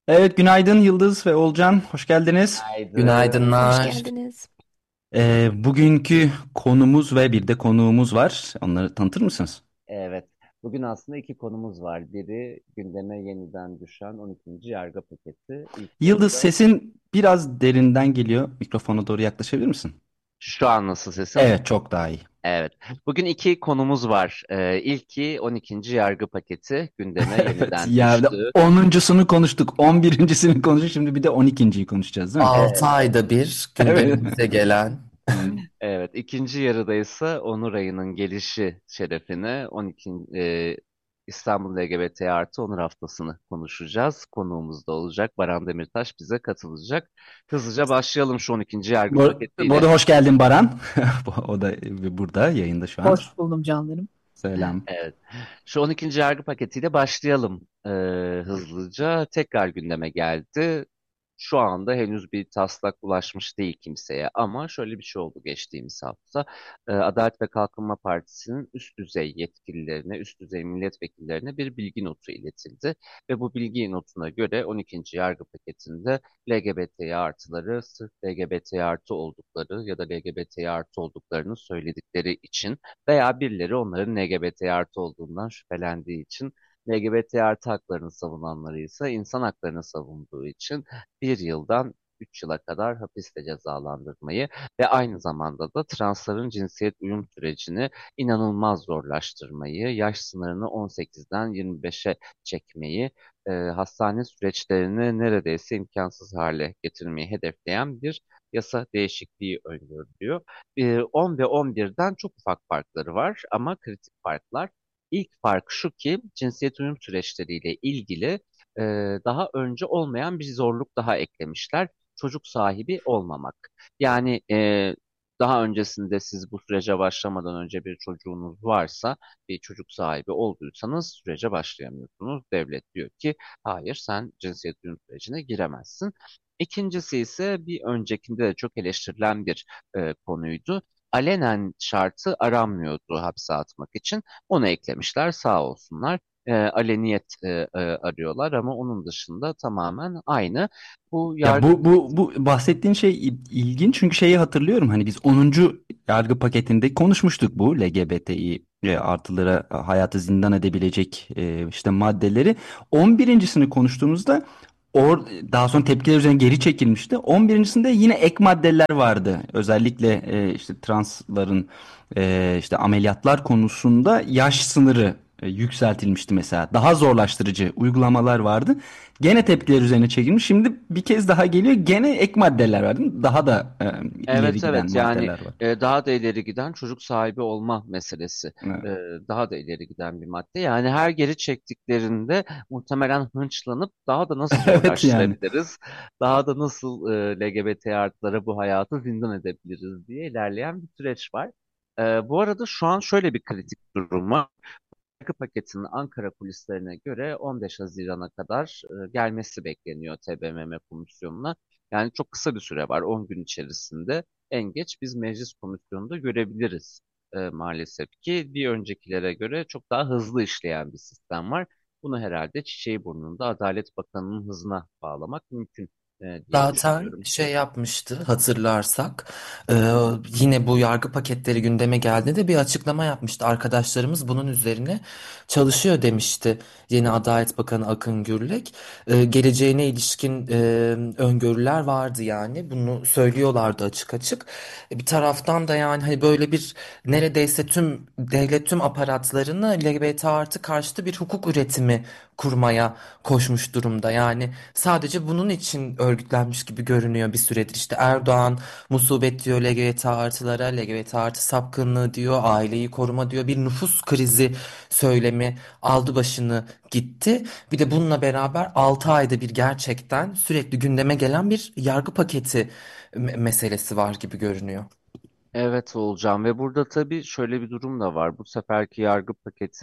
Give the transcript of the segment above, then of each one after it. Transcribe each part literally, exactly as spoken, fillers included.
Evet, günaydın Yıldız ve Olcan. Hoş geldiniz. Günaydın. Hoş Günaydınlar. geldiniz. Ee, bugünkü konumuz ve bir de konuğumuz var. Onları tanıtır mısınız? Evet. Bugün aslında iki konumuz var. Biri gündeme yeniden düşen on ikinci yargı paketi. İlk Yıldız, yarıda sesin biraz derinden geliyor. Mikrofona doğru yaklaşabilir misin? şu an nasıl sesim? Evet, çok daha iyi. Evet. Bugün iki konumuz var. Ee, ilki on ikinci yargı paketi gündeme Evet, yeniden ya düştü. onuncusunu konuştuk. on birincisini konuştuk. Şimdi bir de on ikinciyi konuşacağız, değil mi? Evet. altı ayda bir Evet. gündemimize gelen. Evet. İkinci yarıda ise Onur Ayı'nın gelişi şerefine on iki e, İstanbul L G B T artı Onur Haftası'nı konuşacağız. Konuğumuz da olacak. Baran Demirtaş bize katılacak. Hızlıca başlayalım şu on ikinci yargı Bu, bu arada paketiyle. hoş geldin Baran. O da burada yayında şu an. Hoş buldum canlarım. Selam. Evet. Şu on ikinci yargı paketiyle başlayalım ee, hızlıca. Tekrar gündeme geldi. Şu anda henüz bir taslak ulaşmış değil kimseye ama şöyle bir şey oldu geçtiğimiz hafta. Ee, Adalet ve Kalkınma Partisi'nin üst düzey yetkililerine, üst düzey milletvekillerine bir bilgi notu iletildi. Ve bu bilgi notuna göre on ikinci yargı paketinde L G B T artıları sırf L G B T artı oldukları ya da L G B T artı olduklarını söyledikleri için veya birileri onların L G B T artı olduğundan şüphelendiği için, L G B T artı haklarını savunanları ise insan haklarını savunduğu için bir yıldan üç yıla kadar hapisle cezalandırmayı ve aynı zamanda da transların cinsiyet uyum sürecini inanılmaz zorlaştırmayı, yaş sınırını on sekizden yirmi beşe çekmeyi, e, hastane süreçlerini neredeyse imkansız hale getirmeyi hedefleyen bir yasa değişikliği öngörülüyor. E, on ve on birden çok ufak farkları var ama kritik farklar. İlk fark şu ki cinsiyet uyum süreçleriyle ilgili e, daha önce olmayan bir zorluk daha eklemişler. Çocuk sahibi olmamak. Yani e, daha öncesinde siz bu sürece başlamadan önce bir çocuğunuz varsa, bir çocuk sahibi olduysanız sürece başlayamıyorsunuz. Devlet diyor ki hayır, sen cinsiyet uyum sürecine giremezsin. İkincisi ise bir öncekinde de çok eleştirilen bir e, konuydu. Alenen şartı aranmıyordu hapse atmak için. Onu eklemişler sağ olsunlar. E, aleniyet e, e, arıyorlar ama onun dışında tamamen aynı. Bu Ya yargı bu bu bu bahsettiğin şey il- ilginç, çünkü şeyi hatırlıyorum, hani biz onuncu yargı paketinde konuşmuştuk bu L G B T İ e, artılara e, hayatı zindan edebilecek e, işte maddeleri. on birincisini konuştuğumuzda or, daha sonra tepkiler üzerine geri çekilmişti. on birincisinde yine ek maddeler vardı. Özellikle e, işte transların e, işte ameliyatlar konusunda yaş sınırı e, yükseltilmişti mesela. Daha zorlaştırıcı uygulamalar vardı. Gene tepkiler üzerine çekilmiş. Şimdi bir kez daha geliyor. Gene ek maddeler var, değil mi? Daha da e, ileri Evet, giden evet, yani maddeler var. e, daha da ileri giden çocuk sahibi olma meselesi, Evet. e, daha da ileri giden bir madde. Yani her geri çektiklerinde muhtemelen hınçlanıp daha da nasıl Evet yani. zorlaştırabiliriz, daha da nasıl e, L G B T artılara bu hayatı zindan edebiliriz diye ilerleyen bir süreç var. E, bu arada şu an şöyle bir kritik durum var. Yargı paketinin Ankara kulislerine göre on beş Haziran'a kadar e, gelmesi bekleniyor T B M M komisyonuna. Yani çok kısa bir süre var. on gün içerisinde en geç biz meclis komisyonunda görebiliriz e, maalesef ki. Bir öncekilere göre çok daha hızlı işleyen bir sistem var. Bunu herhalde Çiçeğirburnu'nda Adalet Bakanı'nın hızına bağlamak mümkün e, diye Zaten düşünüyorum. şey yapmıştı hatırlarsak e, yine bu yargı paketleri gündeme geldiğinde bir açıklama yapmıştı. Arkadaşlarımız bunun üzerine çalışıyor demişti yeni Adalet Bakanı Akın Gürlek. E, geleceğine ilişkin e, öngörüler vardı yani bunu söylüyorlardı açık açık. E, bir taraftan da yani hani böyle bir neredeyse tüm devlet tüm aparatlarını L G B T artı karşıtı bir hukuk üretimi kurmaya koşmuş durumda. Yani sadece bunun için örgütlenmiş gibi görünüyor bir süredir. İşte Erdoğan musibet diyor L G B T artılara, L G B T artı sapkınlığı diyor, aileyi koruma diyor. Bir nüfus krizi söylemi aldı başını gitti. Bir de bununla beraber altı ayda bir gerçekten sürekli gündeme gelen bir yargı paketi me- meselesi var gibi görünüyor. Evet olacağım ve burada tabii şöyle bir durum da var. Bu seferki yargı paketi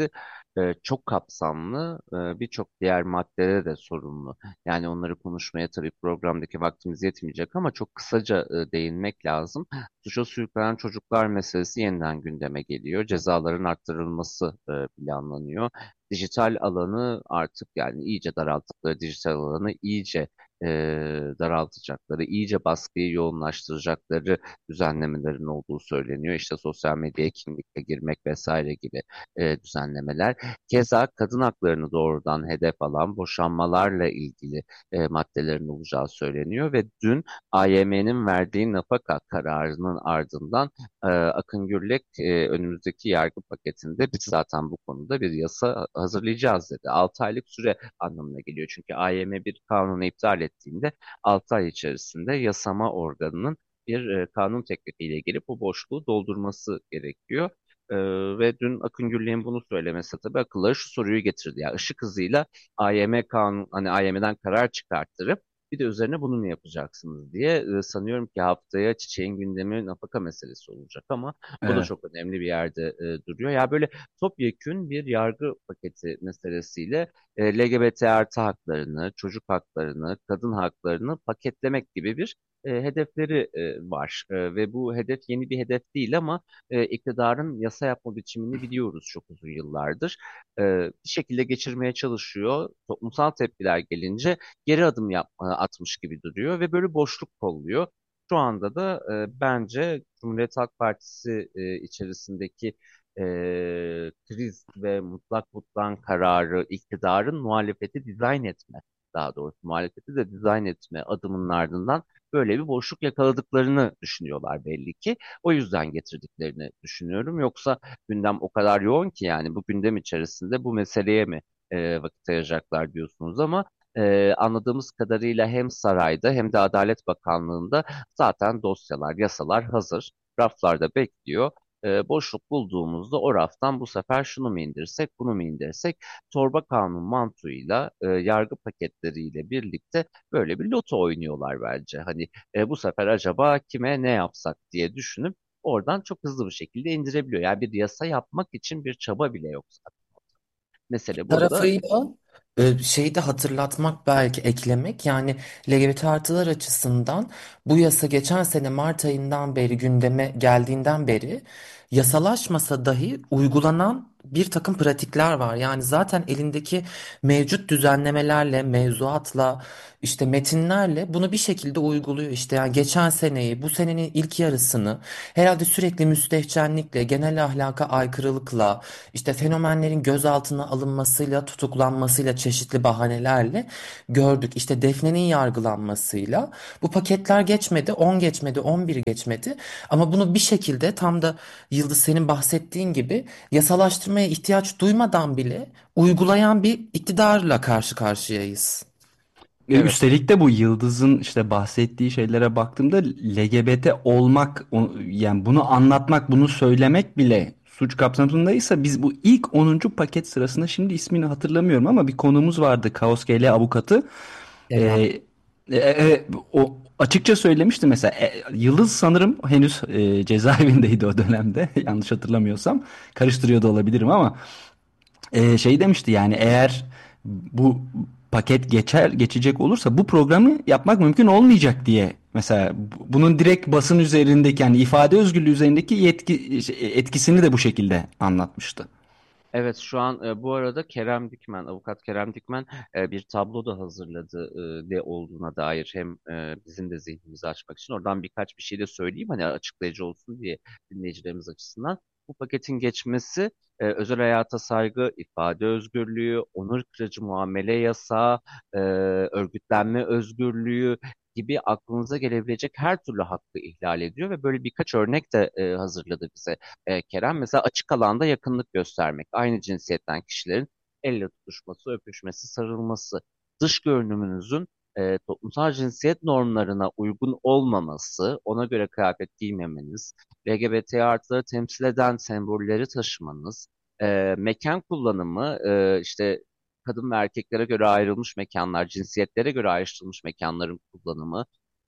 e, çok kapsamlı, e, birçok diğer maddede de sorumlu. Yani onları konuşmaya tabii programdaki vaktimiz yetmeyecek ama çok kısaca e, değinmek lazım. Suça sürüklenen çocuklar meselesi yeniden gündeme geliyor. Cezaların arttırılması e, planlanıyor. Dijital alanı artık yani iyice daralttıkları dijital alanı iyice e, daraltacakları, iyice baskıyı yoğunlaştıracakları düzenlemelerin olduğu söyleniyor. İşte sosyal medyaya kimlikle girmek vesaire gibi e, düzenlemeler. Keza kadın haklarını doğrudan hedef alan boşanmalarla ilgili e, maddelerin olacağı söyleniyor ve dün A Y M'nin verdiği nafaka kararının ardından e, Akın Gürlek e, önümüzdeki yargı paketinde biz zaten bu konuda bir yasa hazırlayacağız dedi. altı aylık süre anlamına geliyor. Çünkü A Y M bir kanunu iptal ettiğinde altı ay içerisinde yasama organının bir e, kanun teklifiyle gelip bu boşluğu doldurması gerekiyor. Ee, ve dün Akın Gürlek'in bunu söylemesi tabii akıllara şu soruyu getirdi. Ya ışık hızıyla A Y M kanun, hani A Y M'den karar çıkarttırıp bir de üzerine bunu mu yapacaksınız diye e, sanıyorum ki haftaya Çiçek'in gündemi nafaka meselesi olacak ama o da Evet. çok önemli bir yerde e, duruyor. Ya böyle topyekün bir yargı paketi meselesiyle e, L G B T artı haklarını, çocuk haklarını, kadın haklarını paketlemek gibi bir e, hedefleri e, var. E, ve bu hedef yeni bir hedef değil ama e, iktidarın yasa yapma biçimini biliyoruz çok uzun yıllardır. E, bir şekilde geçirmeye çalışıyor. Toplumsal tepkiler gelince geri adım yapma, atmış gibi duruyor ve böyle boşluk kolluyor. Şu anda da e, bence Cumhuriyet Halk Partisi e, içerisindeki e, kriz ve mutlak butlan kararı iktidarın muhalefeti dizayn etme, daha doğrusu muhalefeti de dizayn etme adımının ardından böyle bir boşluk yakaladıklarını düşünüyorlar belli ki. O yüzden getirdiklerini düşünüyorum. Yoksa gündem o kadar yoğun ki yani bu gündem içerisinde bu meseleye mi e, vakit ayıracaklar diyorsunuz ama e, anladığımız kadarıyla hem sarayda hem de Adalet Bakanlığı'nda zaten dosyalar, yasalar hazır. Raflarda bekliyor. E, boşluk bulduğumuzda o raftan bu sefer şunu mu indirsek, bunu mu indirsek, torba kanun mantığıyla, e, yargı paketleriyle birlikte böyle bir loto oynuyorlar bence. Hani e, bu sefer acaba kime ne yapsak diye düşünüp oradan çok hızlı bir şekilde indirebiliyor. Yani bir yasa yapmak için bir çaba bile yok zaten. Mesele burada. Tarafıyla e, şeyi de hatırlatmak, belki eklemek, yani L G B T artılar açısından bu yasa geçen sene Mart ayından beri gündeme geldiğinden beri yasalaşmasa dahi uygulanan bir takım pratikler var. Yani zaten elindeki mevcut düzenlemelerle, mevzuatla, işte metinlerle bunu bir şekilde uyguluyor. İşte yani geçen seneyi, bu senenin ilk yarısını herhalde sürekli müstehcenlikle, genel ahlaka aykırılıkla, işte fenomenlerin gözaltına alınmasıyla, tutuklanmasıyla, çeşitli bahanelerle gördük. İşte Defne'nin yargılanmasıyla bu paketler geçmedi, on geçmedi, on bir geçmedi. Ama bunu bir şekilde, tam da Yıldız senin bahsettiğin gibi, yasalaştırmaya ihtiyaç duymadan bile uygulayan bir iktidarla karşı karşıyayız. E, Evet. Üstelik de bu Yıldız'ın işte bahsettiği şeylere baktığımda L G B T olmak, o- yani bunu anlatmak, bunu söylemek bile suç kapsamındaysa biz bu ilk onuncu paket sırasında, şimdi ismini hatırlamıyorum ama bir konumuz vardı. Kaos G L avukatı. E, Ela. e, e, o açıkça söylemişti mesela. E, Yıldız sanırım henüz e, cezaevindeydi o dönemde. Yanlış hatırlamıyorsam. Karıştırıyor da olabilirim ama e, şey demişti, yani eğer bu paket geçer geçecek olursa bu programı yapmak mümkün olmayacak diye, mesela bu- bunun direkt basın üzerindeki, yani ifade özgürlüğü üzerindeki yetki şey, etkisini de bu şekilde anlatmıştı. Evet, şu an e, bu arada Kerem Dikmen, avukat Kerem Dikmen e, bir tablo da hazırladı e, ne olduğuna dair, hem e, bizim de zihnimizi açmak için oradan birkaç bir şey de söyleyeyim hani açıklayıcı olsun diye dinleyicilerimiz açısından. Bu paketin geçmesi e, özel hayata saygı, ifade özgürlüğü, onur kırıcı muamele yasağı, e, örgütlenme özgürlüğü gibi aklınıza gelebilecek her türlü hakkı ihlal ediyor ve böyle birkaç örnek de e, hazırladı bize e, Kerem. Mesela açık alanda yakınlık göstermek, aynı cinsiyetten kişilerin elle tutuşması, öpüşmesi, sarılması, dış görünümünüzün e, toplumsal cinsiyet normlarına uygun olmaması, ona göre kıyafet giymemeniz, L G B T artıları temsil eden sembolleri taşımanız, e, mekan kullanımı, e, işte kadın ve erkeklere göre ayrılmış mekanlar, cinsiyetlere göre ayrıştırılmış mekanların kullanımı,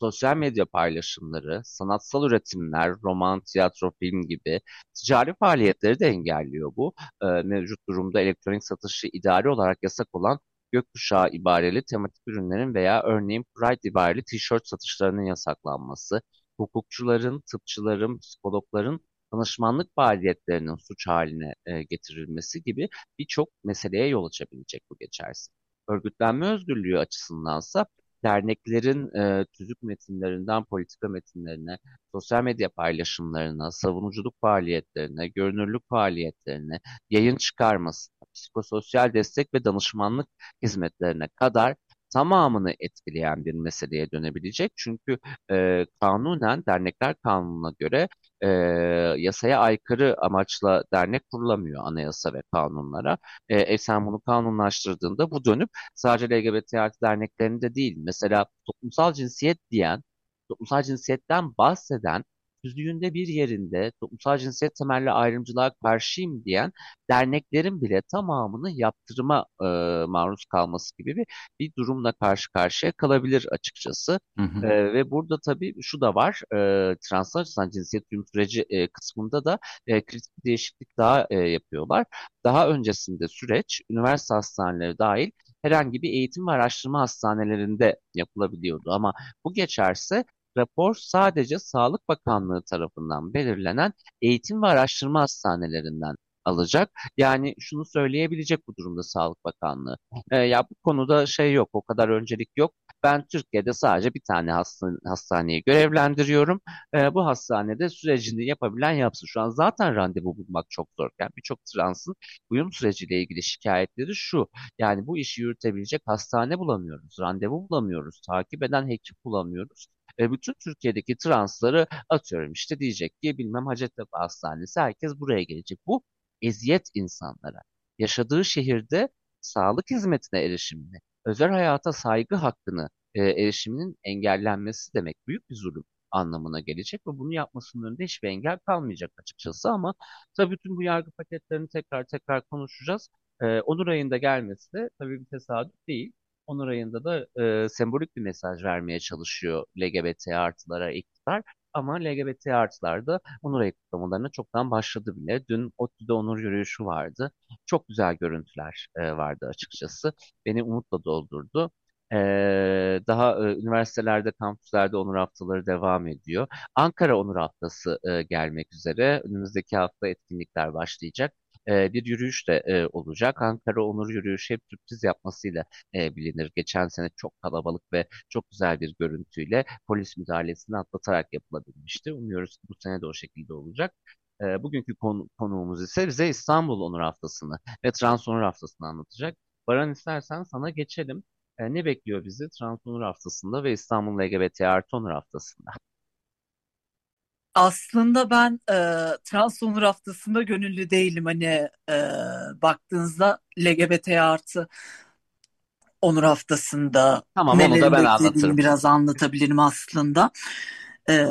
sosyal medya paylaşımları, sanatsal üretimler, roman, tiyatro, film gibi ticari faaliyetleri de engelliyor bu. E, mevcut durumda elektronik satışı idari olarak yasak olan gökkuşağı ibareli tematik ürünlerin veya örneğin Pride ibareli tişört satışlarının yasaklanması, hukukçuların, tıpçıların, psikologların danışmanlık faaliyetlerinin suç haline e, getirilmesi gibi birçok meseleye yol açabilecek bu geçerse. Örgütlenme özgürlüğü açısındansa derneklerin e, tüzük metinlerinden politika metinlerine, sosyal medya paylaşımlarına, savunuculuk faaliyetlerine, görünürlük faaliyetlerine, yayın çıkarmasına, psikososyal destek ve danışmanlık hizmetlerine kadar tamamını etkileyen bir meseleye dönebilecek. Çünkü e, kanunen dernekler kanununa göre e, yasaya aykırı amaçla dernek kurulamıyor anayasa ve kanunlara. E, e, sen bunu kanunlaştırdığında bu dönüp sadece L G B T artı derneklerinde değil, mesela toplumsal cinsiyet diyen, toplumsal cinsiyetten bahseden, tüzüğünde bir yerinde toplumsal cinsiyet temelli ayrımcılığa karşıyım diyen derneklerin bile tamamını yaptırıma e, maruz kalması gibi bir, bir durumla karşı karşıya kalabilir açıkçası. Hı hı. E, ve burada tabii şu da var, e, translar açısından cinsiyet uyum süreci e, kısmında da e, kritik bir değişiklik daha e, yapıyorlar. Daha öncesinde süreç üniversite hastaneleri dahil herhangi bir eğitim ve araştırma hastanelerinde yapılabiliyordu. Ama bu geçerse rapor sadece Sağlık Bakanlığı tarafından belirlenen eğitim ve araştırma hastanelerinden alacak. Yani şunu söyleyebilecek bu durumda Sağlık Bakanlığı. E, ya bu konuda şey yok, o kadar öncelik yok. Ben Türkiye'de sadece bir tane hasta- hastaneyi görevlendiriyorum. E, bu hastanede sürecini yapabilen yapsın. Şu an zaten randevu bulmak çok zorken birçok transın uyum süreciyle ilgili şikayetleri şu. Yani bu işi yürütebilecek hastane bulamıyoruz, randevu bulamıyoruz, takip eden hekim bulamıyoruz. E, bütün Türkiye'deki transları atıyorum işte diyecek ki bilmem Hacettepe Hastanesi herkes buraya gelecek. Bu eziyet insanlara. Yaşadığı şehirde sağlık hizmetine erişimini, özel hayata saygı hakkını e, erişiminin engellenmesi demek büyük bir zulüm anlamına gelecek ve bunu yapmasının önünde hiçbir engel kalmayacak açıkçası ama tabii bütün bu yargı paketlerini tekrar tekrar konuşacağız. Ee, Onur ayında gelmesi de tabii bir tesadüf değil. Onur ayında da e, sembolik bir mesaj vermeye çalışıyor L G B T artılara iktidar. Ama L G B T artılar da Onur ayı kutlamalarına çoktan başladı bile. Dün ODTÜ'de Onur yürüyüşü vardı. Çok güzel görüntüler e, vardı açıkçası. Beni umutla doldurdu. Ee, daha e, üniversitelerde, kampüslerde Onur Haftaları devam ediyor. Ankara Onur Haftası e, gelmek üzere. Önümüzdeki hafta etkinlikler başlayacak. E, bir yürüyüş de e, olacak. Ankara Onur Yürüyüşü hep sürpriz yapmasıyla e, bilinir. Geçen sene çok kalabalık ve çok güzel bir görüntüyle polis müdahalesini atlatarak yapılabilmişti. Umuyoruz ki bu sene de o şekilde olacak. E, bugünkü konu, konuğumuz ise bize İstanbul Onur Haftası'nı ve Trans Onur Haftası'nı anlatacak. Baran istersen sana geçelim. E, ne bekliyor bizi Trans Onur Haftası'nda ve İstanbul L G B T artı Onur Haftası'nda? Aslında ben e, Trans Onur Haftası'nda gönüllü değilim. Hani e, baktığınızda L G B T artı Onur Haftası'nda Tamam, onu da nelerin ben beklediğini anlatırım. biraz anlatabilirim aslında. E,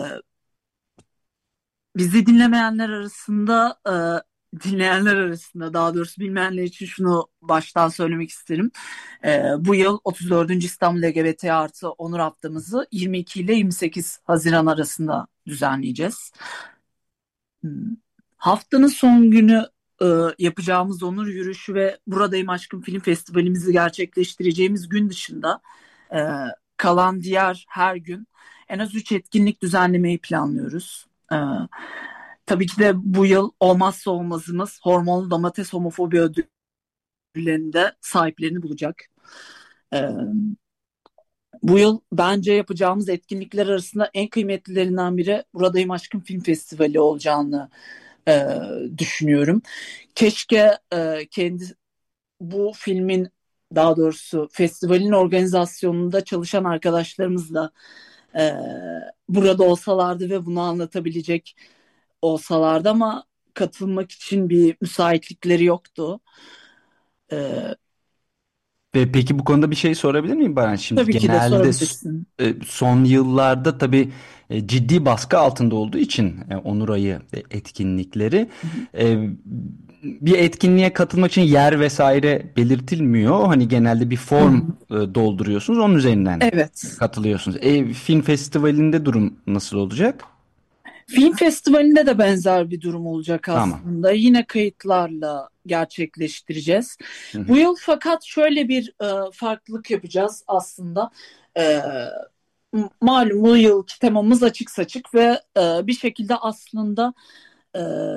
Bizi dinlemeyenler arasında, e, dinleyenler arasında daha doğrusu bilmeyenler için şunu baştan söylemek isterim. E, bu yıl otuz dördüncü İstanbul L G B T artı Onur Haftamızı yirmi iki ile yirmi sekiz Haziran arasında düzenleyeceğiz. Hmm. Haftanın son günü e, yapacağımız onur yürüyüşü ve Buradayım Aşkım Film Festivalimizi gerçekleştireceğimiz gün dışında e, kalan diğer her gün en az üç etkinlik düzenlemeyi planlıyoruz. E, tabii ki de bu yıl olmazsa olmazımız hormonlu domates homofobi ödüllerinde sahiplerini bulacak. E, Bu yıl bence yapacağımız etkinlikler arasında en kıymetlilerinden biri Buradayım Aşkım Film Festivali olacağını e, düşünüyorum. Keşke e, kendi bu filmin daha doğrusu festivalin organizasyonunda çalışan arkadaşlarımız da e, burada olsalardı ve bunu anlatabilecek olsalardı ama katılmak için bir müsaitlikleri yoktu. E, Ve peki bu konuda bir şey sorabilir miyim Baran? Şimdi Tabii ki de genelde s- sorabilirsin. e, son yıllarda tabii e, ciddi baskı altında olduğu için e, Onur Ayı e, etkinlikleri Hı hı. e, bir etkinliğe katılmak için yer vesaire belirtilmiyor. Hani genelde bir Hı form hı. e, dolduruyorsunuz, onun üzerinden Evet. katılıyorsunuz. E, film festivalinde durum nasıl olacak? Film festivalinde de benzer bir durum olacak Tamam. aslında. Yine kayıtlarla gerçekleştireceğiz. Hı Bu hı. yıl fakat şöyle bir e, farklılık yapacağız aslında. E, m- Malum bu yılki temamız açık saçık ve e, bir şekilde aslında e,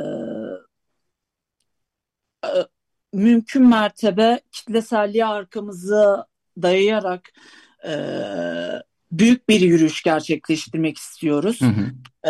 e, mümkün mertebe kitleselliğe arkamızı dayayarak e, büyük bir yürüyüş gerçekleştirmek Hı istiyoruz. hı. E,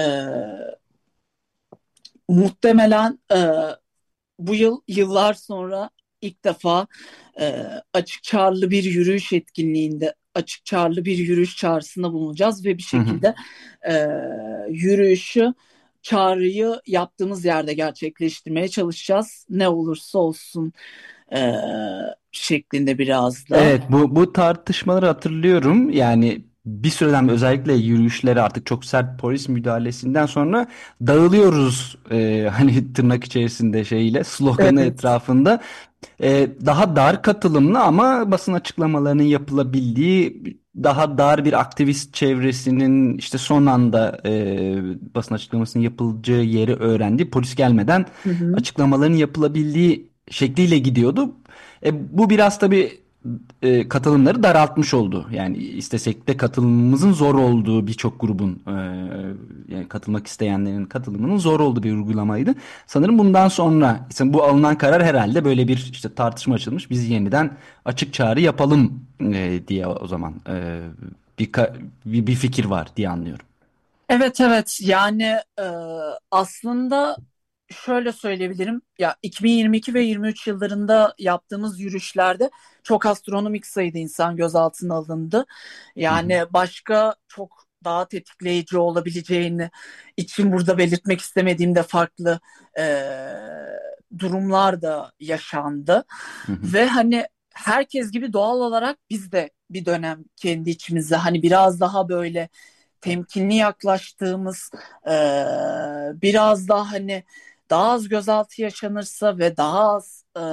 Muhtemelen e, bu yıl yıllar sonra ilk defa e, açık çağrılı bir yürüyüş etkinliğinde açık çağrılı bir yürüyüş çağrısında bulunacağız ve bir Hı hı. şekilde e, yürüyüşü çağrıyı yaptığımız yerde gerçekleştirmeye çalışacağız. Ne olursa olsun e, şeklinde biraz da. Evet, bu bu tartışmaları hatırlıyorum. Yani bir süreden beri özellikle yürüyüşlere artık çok sert polis müdahalesinden sonra dağılıyoruz e, hani tırnak içerisinde şeyle sloganı Evet. etrafında. E, daha dar katılımlı ama basın açıklamalarının yapılabildiği daha dar bir aktivist çevresinin işte son anda e, basın açıklamasının yapılacağı yeri öğrendi. Polis gelmeden Hı hı. açıklamaların yapılabildiği şekliyle gidiyordu. E, bu biraz tabii e, katılımları daraltmış oldu. Yani istesek de katılımımızın zor olduğu birçok grubun e, yani katılmak isteyenlerin katılımının zor olduğu bir uygulamaydı. Sanırım bundan sonra işte bu alınan karar herhalde böyle bir işte tartışma açılmış. Biz yeniden açık çağrı yapalım e, diye o zaman e, bir, ka- bir bir fikir var diye anlıyorum. Evet, evet, yani e, aslında şöyle söyleyebilirim ya, iki bin yirmi iki ve yirmi üç yıllarında yaptığımız yürüyüşlerde çok astronomik sayıda insan gözaltına alındı. Hı hı. Yani başka çok daha tetikleyici olabileceğini için burada belirtmek istemediğim de farklı e, durumlar da yaşandı. Hı hı. Ve hani herkes gibi doğal olarak biz de bir dönem kendi içimizde hani biraz daha böyle temkinli yaklaştığımız, e, biraz daha hani daha az gözaltı yaşanırsa ve daha az e,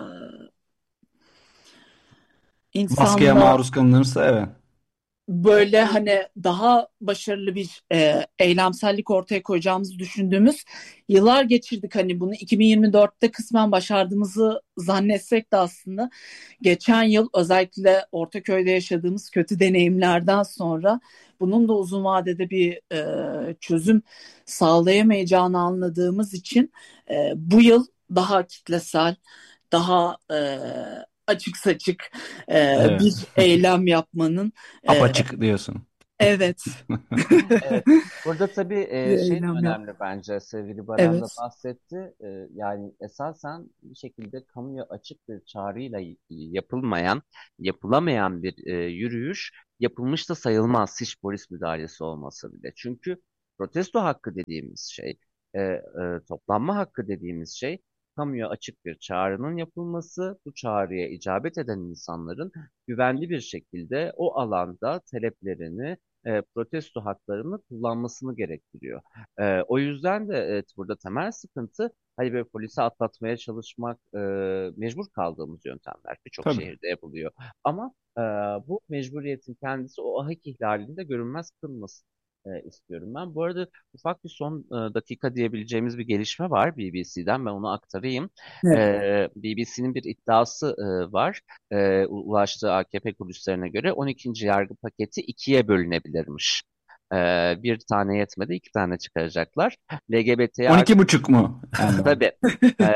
Baskıya insanla maruz kalınırsa evet. böyle hani daha başarılı bir e, eylemsellik ortaya koyacağımızı düşündüğümüz yıllar geçirdik. Hani bunu iki bin yirmi dörtte kısmen başardığımızı zannetsek de aslında geçen yıl özellikle Ortaköy'de yaşadığımız kötü deneyimlerden sonra bunun da uzun vadede bir e, çözüm sağlayamayacağını anladığımız için e, bu yıl daha kitlesel, daha e, açık saçık e, Evet. bir eylem yapmanın e, Apaçık diyorsun. evet Evet. Burada tabii bir e, şey de eylem yap. önemli bence. Sevgili Baran da Evet. bahsetti. E, yani esasen bir şekilde kamuya açık bir çağrıyla y- yapılmayan, yapılamayan bir e, yürüyüş yapılmış da sayılmaz hiç polis müdahalesi olmasa bile. Çünkü protesto hakkı dediğimiz şey, e, e, toplanma hakkı dediğimiz şey, kamuya açık bir çağrının yapılması, bu çağrıya icabet eden insanların güvenli bir şekilde o alanda taleplerini e, protesto haklarını kullanmasını gerektiriyor. E, o yüzden de evet, burada temel sıkıntı hani böyle polisi atlatmaya çalışmak e, mecbur kaldığımız yöntemler birçok Tabii. şehirde yapılıyor. Ama e, bu mecburiyetin kendisi o hak ihlalinde görünmez kılmasın e, istiyorum ben. Bu arada ufak bir son e, dakika diyebileceğimiz bir gelişme var B B C'den ben onu aktarayım. E, Evet. B B C'nin bir iddiası e, var e, ulaştığı A K P kulislerine göre on ikinci yargı paketi ikiye bölünebilirmiş. E, bir tane yetmedi, iki tane çıkaracaklar. L G B T'ye on iki artı buçuk mu? Yani tabii e,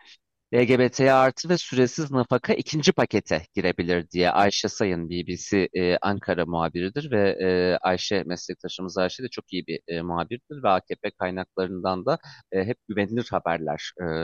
L G B T'ye artı ve süresiz nafaka ikinci pakete girebilir diye Ayşe Sayın B B C e, Ankara muhabiridir ve e, Ayşe meslektaşımız Ayşe de çok iyi bir e, muhabirdir ve A K P kaynaklarından da e, hep güvenilir haberler e,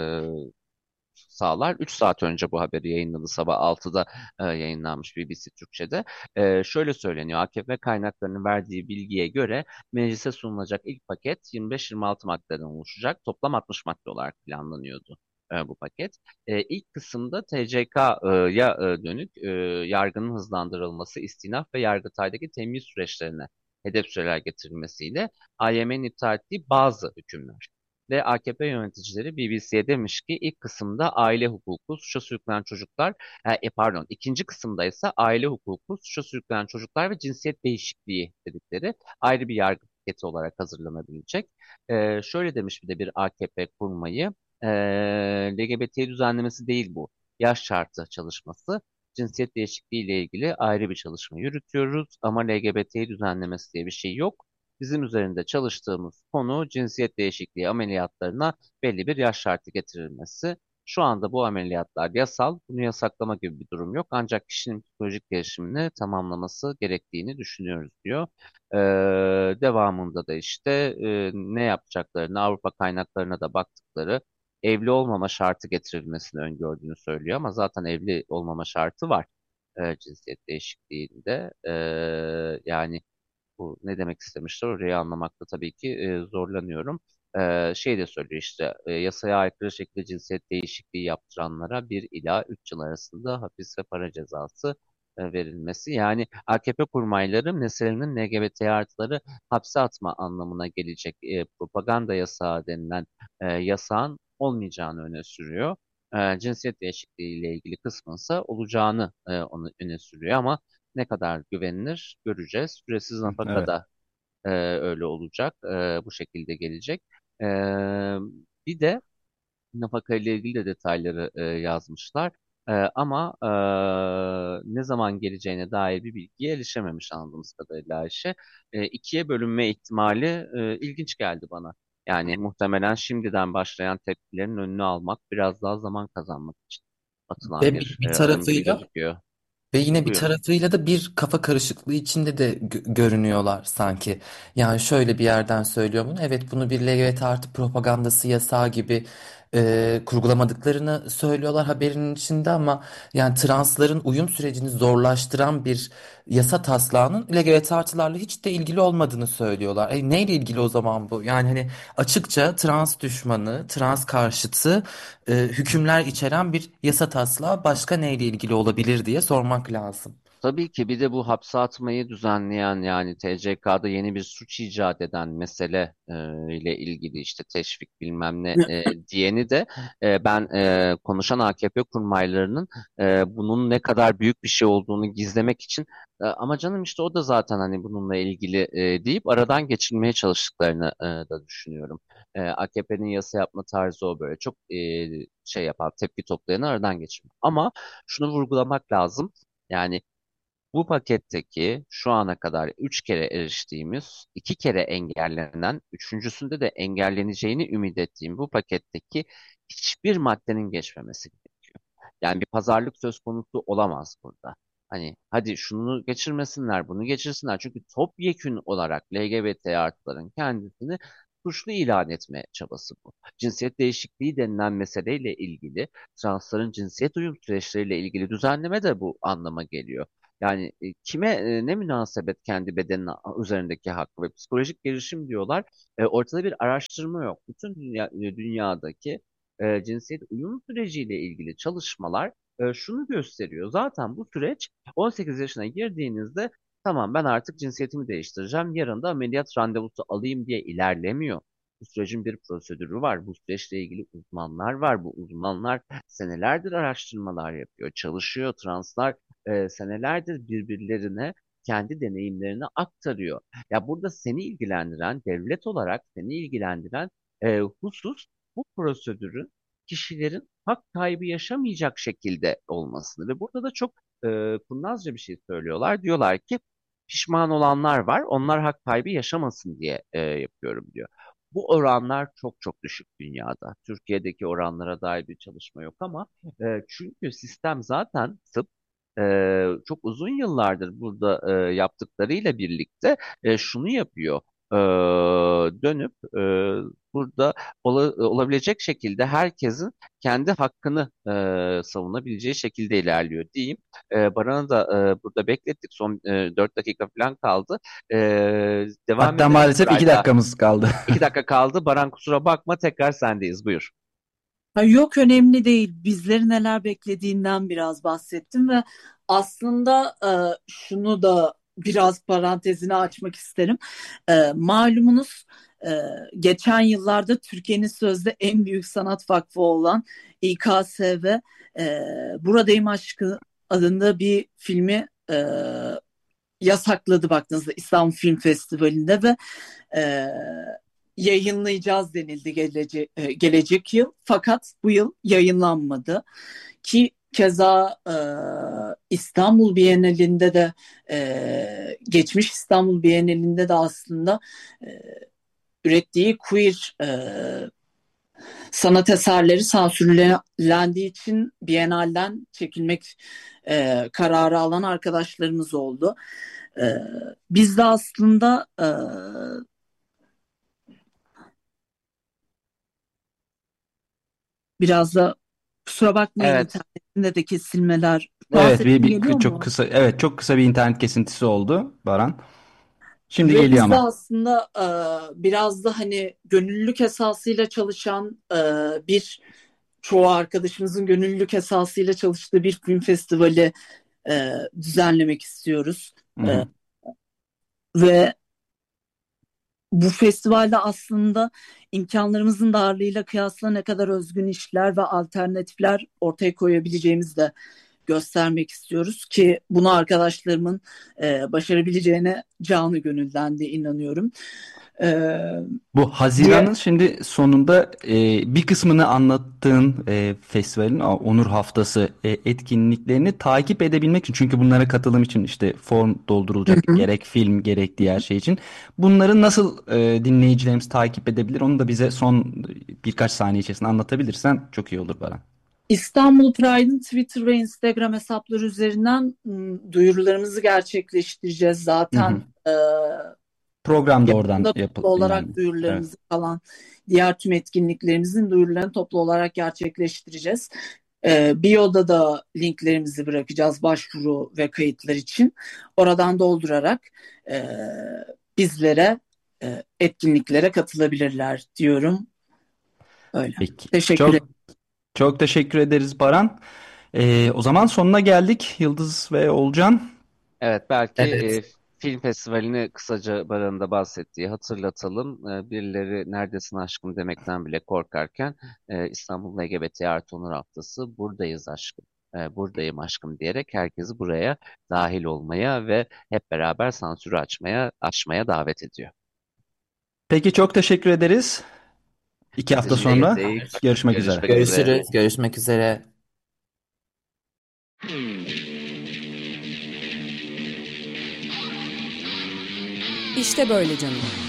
sağlar. Üç saat önce bu haberi yayınladı. Sabah altıda e, yayınlanmış B B C Türkçe'de. E, şöyle söyleniyor. A K P kaynaklarının verdiği bilgiye göre meclise sunulacak ilk paket yirmi beş yirmi altı maddeden oluşacak. Toplam altmış madde olarak planlanıyordu. e, bu paket. E, ilk kısımda T C K'ya e, dönük e, yargının hızlandırılması, istinaf ve Yargıtay'daki temyiz süreçlerine hedef süreler getirilmesiyle A Y M'nin iptal ettiği bazı hükümler. Ve A K P yöneticileri B B C'ye demiş ki ilk kısımda aile hukuku, suça sürüklenen çocuklar, e, e, pardon ikinci kısımda ise aile hukuku, suça sürüklenen çocuklar ve cinsiyet değişikliği dedikleri ayrı bir yargı paketi olarak hazırlanabilecek. E, şöyle demiş bir de bir A K P kurmayı, e, L G B T düzenlemesi değil bu. Yaş şartı çalışması. Cinsiyet değişikliği ile ilgili ayrı bir çalışma yürütüyoruz ama L G B T düzenlemesi diye bir şey yok. Bizim üzerinde çalıştığımız konu cinsiyet değişikliği ameliyatlarına belli bir yaş şartı getirilmesi. Şu anda bu ameliyatlar yasal, bunu yasaklama gibi bir durum yok. Ancak kişinin psikolojik gelişimini tamamlaması gerektiğini düşünüyoruz diyor. Ee, devamında da işte e, ne yapacaklarını, Avrupa kaynaklarına da baktıkları, evli olmama şartı getirilmesini öngördüğünü söylüyor ama zaten evli olmama şartı var e, cinsiyet değişikliğinde. E, yani bu ne demek istemişler orayı anlamakta tabii ki e, zorlanıyorum. E, şey de söylüyor işte e, yasaya aykırı şekilde cinsiyet değişikliği yaptıranlara bir ila üç yıl arasında hapis ve para cezası e, verilmesi. Yani A K P kurmayları meselenin L G B T artıları hapse atma anlamına gelecek e, propaganda yasağı denilen e, yasağın olmayacağını öne sürüyor. E, cinsiyet değişikliği ile ilgili kısmın ise olacağını e, onu öne sürüyor ama ne kadar güvenilir göreceğiz. Süresiz nafaka Evet. da e, öyle olacak. E, bu şekilde gelecek. E, bir de nafaka ile ilgili de detayları e, yazmışlar. E, ama e, ne zaman geleceğine dair bir bilgiye erişememiş anladığımız kadarıyla Ayşe. E, ikiye bölünme ihtimali e, ilginç geldi bana. Yani muhtemelen şimdiden başlayan tepkilerin önünü almak, biraz daha zaman kazanmak için atılan Ve bir, bir bir e, adım gibi tarafıyla gözüküyor. Ve yine bir Buyur. tarafıyla da bir kafa karışıklığı içinde de gö- görünüyorlar sanki. Yani şöyle bir yerden söylüyor bunu. Evet, bunu bir L G B T artı propagandası yasağı gibi e, kurgulamadıklarını söylüyorlar haberinin içinde ama yani transların uyum sürecini zorlaştıran bir yasa taslağının L G B T artılarla hiç de ilgili olmadığını söylüyorlar. E, neyle ilgili o zaman bu? Yani hani açıkça trans düşmanı, trans karşıtı e, hükümler içeren bir yasa taslağı başka neyle ilgili olabilir diye sormak lazım. Tabii ki bir de bu hapse atmayı düzenleyen yani T C K'da yeni bir suç icat eden mesele e, ile ilgili işte teşvik bilmem ne e, diyeni de e, ben e, konuşan A K P kurmaylarının e, bunun ne kadar büyük bir şey olduğunu gizlemek için e, ama canım işte o da zaten hani bununla ilgili e, deyip aradan geçirmeye çalıştıklarını e, da düşünüyorum. E, A K P'nin yasa yapma tarzı o böyle çok e, şey yapan tepki toplayanı aradan geçirmek. Ama şunu vurgulamak lazım. Yani bu paketteki şu ana kadar üç kere eriştiğimiz, iki kere engellenen, üçüncüsünde de engelleneceğini ümit ettiğim bu paketteki hiçbir maddenin geçmemesi gerekiyor. Yani bir pazarlık söz konusu olamaz burada. Hani hadi şunu geçirmesinler, bunu geçirsinler. Çünkü topyekün olarak L G B T artıların kendisini suçlu ilan etme çabası bu. Cinsiyet değişikliği denilen meseleyle ilgili, transların cinsiyet uyum süreçleriyle ilgili düzenleme de bu anlama geliyor. Yani e, kime e, ne münasebet kendi bedeninin üzerindeki hakkı ve psikolojik gelişim diyorlar. E, ortada bir araştırma yok. Bütün dünya, e, dünyadaki e, cinsiyet uyum süreciyle ilgili çalışmalar e, şunu gösteriyor. Zaten bu süreç on sekiz yaşına girdiğinizde tamam ben artık cinsiyetimi değiştireceğim. Yarın da ameliyat randevusu alayım diye ilerlemiyor. Bu sürecin bir prosedürü var. Bu süreçle ilgili uzmanlar var. Bu uzmanlar senelerdir araştırmalar yapıyor, çalışıyor. Translar e, senelerdir birbirlerine kendi deneyimlerini aktarıyor. Ya burada seni ilgilendiren, devlet olarak seni ilgilendiren e, husus bu prosedürün kişilerin hak kaybı yaşamayacak şekilde olmasını ve burada da çok e, kurnazca bir şey söylüyorlar. Diyorlar ki pişman olanlar var, onlar hak kaybı yaşamasın diye e, yapıyorum diyor. Bu oranlar çok çok düşük dünyada. Türkiye'deki oranlara dair bir çalışma yok ama e, çünkü sistem zaten tıp e, çok uzun yıllardır burada e, yaptıklarıyla birlikte e, şunu yapıyor. E, dönüp e, burada ola- olabilecek şekilde herkesin kendi hakkını e, savunabileceği şekilde ilerliyor diyeyim. E, Baran'ı da e, burada beklettik. Son e, dört dakika falan kaldı. E, devam Hatta edelim maalesef iki sırayla. dakikamız kaldı. iki dakika kaldı. Baran kusura bakma tekrar sendeyiz. Buyur. Ha, yok, önemli değil. Bizleri neler beklediğinden biraz bahsettim ve aslında e, şunu da biraz parantezini açmak isterim. E, malumunuz, e, geçen yıllarda Türkiye'nin sözde en büyük sanat vakfı olan İ K S V e, Buradayım Aşkı adında bir filmi e, yasakladı baktığınızda İstanbul Film Festivali'nde ve e, yayınlayacağız denildi gelecek, e, gelecek yıl. Fakat bu yıl yayınlanmadı. Ki keza e, İstanbul Bienalinde de e, geçmiş İstanbul Bienalinde de aslında e, ürettiği queer e, sanat eserleri sansürlendiği için Bienal'den çekilmek e, kararı alan arkadaşlarımız oldu. E, biz de aslında e, biraz da kusura bakmayın, Evet, internetinde de kesilmeler. Şu an Evet, bir, sesim bir geliyor çok mu? kısa, evet, çok kısa bir internet kesintisi oldu Baran. Şimdi Ve geliyor biz de ama. aslında e, biraz da hani gönüllülük esasıyla çalışan e, bir çoğu arkadaşımızın gönüllülük esasıyla çalıştığı bir film festivali e, düzenlemek istiyoruz. Hı E, hı. ve bu festivalde aslında imkanlarımızın darlığıyla kıyasla ne kadar özgün işler ve alternatifler ortaya koyabileceğimizi de göstermek istiyoruz ki bunu arkadaşlarımın e, başarabileceğine canı gönülden de inanıyorum. E, Bu diye Haziran'ın şimdi sonunda e, bir kısmını anlattığın e, festivalin o Onur Haftası e, etkinliklerini takip edebilmek için, çünkü bunlara katılım için işte form Hı doldurulacak, hı. gerek film gerek diğer şey için bunları nasıl e, dinleyicilerimiz takip edebilir, onu da bize son birkaç saniye içerisinde anlatabilirsen çok iyi olur Baran. İstanbul Pride'ın Twitter ve Instagram hesapları üzerinden m, duyurularımızı gerçekleştireceğiz. Hı hı. Zaten e, Program da oradan yakında toplu yapıl olarak ilerliyor. Evet. duyurularımızı falan diğer tüm etkinliklerimizin duyurularını toplu olarak gerçekleştireceğiz. E, Bio'da da linklerimizi bırakacağız başvuru ve kayıtlar için. Oradan doldurarak e, bizlere e, etkinliklere katılabilirler diyorum. Öyle. Peki. Teşekkür ederim. Çok çok teşekkür ederiz Baran. E, o zaman sonuna geldik Yıldız ve Olcan. evet belki Evet. e, film festivalini kısaca Baran'ın da bahsettiği hatırlatalım. E, birileri neredesin aşkım demekten bile korkarken e, İstanbul L G B T artı Onur Haftası buradayız aşkım. E, buradayım aşkım diyerek herkesi buraya dahil olmaya ve hep beraber sansürü açmaya, aşmaya davet ediyor. Peki, çok teşekkür ederiz. İki hafta Teşekkür sonra ederiz. görüşmek üzere. Görüşmek üzere. Görüşürüz. Görüşmek üzere. İşte böyle canım.